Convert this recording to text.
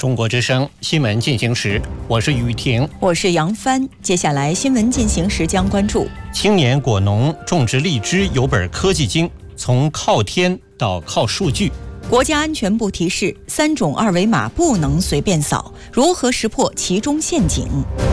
中国之声新闻进行时，我是雨婷， 我是杨帆。接下来新闻进行时将关注： 青年果农种植荔枝有本科技经，从靠天到靠数据。 国家安全部提示：3种二维码不能随便扫，如何识破其中陷阱？